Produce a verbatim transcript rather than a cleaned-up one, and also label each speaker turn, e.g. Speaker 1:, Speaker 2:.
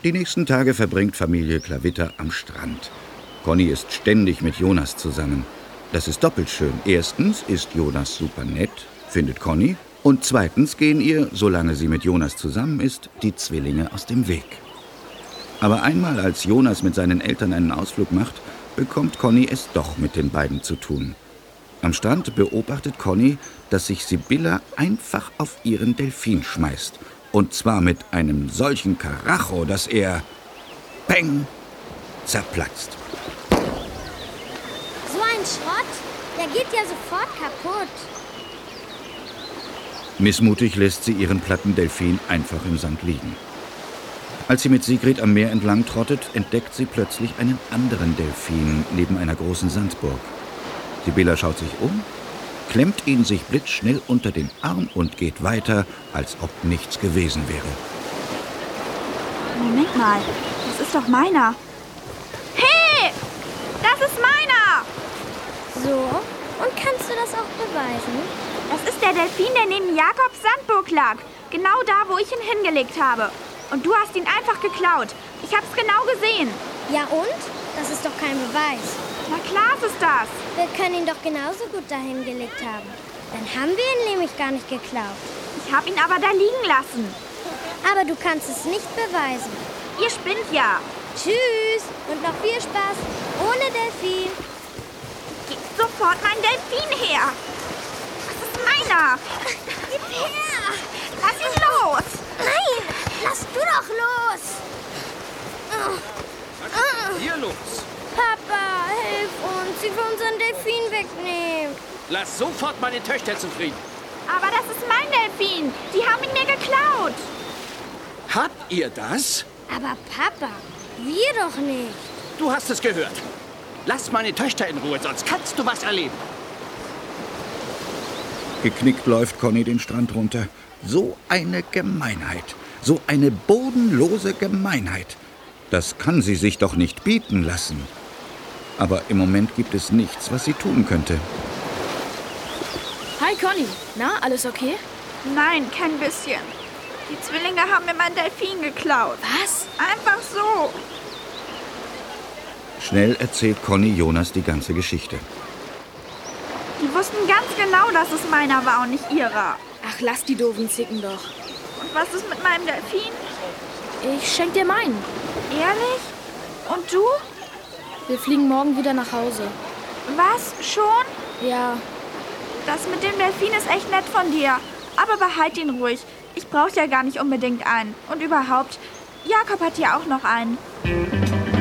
Speaker 1: Die nächsten Tage verbringt Familie Klavitter am Strand. Conny ist ständig mit Jonas zusammen. Das ist doppelt schön. Erstens ist Jonas super nett, findet Conny. Und zweitens gehen ihr, solange sie mit Jonas zusammen ist, die Zwillinge aus dem Weg. Aber einmal, als Jonas mit seinen Eltern einen Ausflug macht, bekommt Conny es doch mit den beiden zu tun. Am Strand beobachtet Conny, dass sich Sibylla einfach auf ihren Delfin schmeißt. Und zwar mit einem solchen Karacho, dass er, peng, zerplatzt.
Speaker 2: So ein Schrott, der geht ja sofort kaputt.
Speaker 1: Missmutig lässt sie ihren platten Delfin einfach im Sand liegen. Als sie mit Sigrid am Meer entlang trottet, entdeckt sie plötzlich einen anderen Delfin neben einer großen Sandburg. Sibylla schaut sich um, klemmt ihn sich blitzschnell unter den Arm und geht weiter, als ob nichts gewesen wäre.
Speaker 3: Moment mal, das ist doch meiner. Hey, das ist meiner!
Speaker 2: So, und kannst du das auch beweisen?
Speaker 3: Das ist der Delfin, der neben Jakobs Sandburg lag. Genau da, wo ich ihn hingelegt habe. Und du hast ihn einfach geklaut. Ich hab's genau gesehen.
Speaker 2: Ja und? Das ist doch kein Beweis.
Speaker 3: Na klar ist es das.
Speaker 2: Wir können ihn doch genauso gut dahin gelegt haben. Dann haben wir ihn nämlich gar nicht geklaut.
Speaker 3: Ich hab ihn aber da liegen lassen.
Speaker 2: Aber du kannst es nicht beweisen.
Speaker 3: Ihr spinnt ja.
Speaker 2: Tschüss und noch viel Spaß ohne Delfin.
Speaker 3: Gib sofort meinen Delfin her. Das ist meiner.
Speaker 2: Gib her.
Speaker 3: Lass ihn los.
Speaker 2: Nein, lass du doch los. Oh.
Speaker 4: Was ist hier los?
Speaker 2: Papa, hilf uns. Sie will unseren Delfin wegnehmen.
Speaker 4: Lass sofort meine Töchter zufrieden.
Speaker 3: Aber das ist mein Delfin. Die haben ihn mir geklaut.
Speaker 4: Habt ihr das?
Speaker 2: Aber Papa, wir doch nicht.
Speaker 4: Du hast es gehört. Lass meine Töchter in Ruhe, sonst kannst du was erleben.
Speaker 1: Geknickt läuft Conny den Strand runter. So eine Gemeinheit. So eine bodenlose Gemeinheit. Das kann sie sich doch nicht bieten lassen. Aber im Moment gibt es nichts, was sie tun könnte.
Speaker 5: Hi Conny, na, alles okay?
Speaker 3: Nein, kein bisschen. Die Zwillinge haben mir meinen Delfin geklaut.
Speaker 5: Was?
Speaker 3: Einfach so.
Speaker 1: Schnell erzählt Conny Jonas die ganze Geschichte.
Speaker 3: Die wussten ganz genau, dass es meiner war und nicht ihrer.
Speaker 5: Ach, lass die doofen Zicken doch.
Speaker 3: Und was ist mit meinem Delfin?
Speaker 5: Ich schenk dir meinen.
Speaker 3: Ehrlich? Und du?
Speaker 5: Wir fliegen morgen wieder nach Hause.
Speaker 3: Was? Schon?
Speaker 5: Ja,
Speaker 3: Das mit dem Delfin ist echt nett von dir. Aber behalt ihn ruhig. Ich brauche ja gar nicht unbedingt einen. Und überhaupt, Jakob hat ja auch noch einen.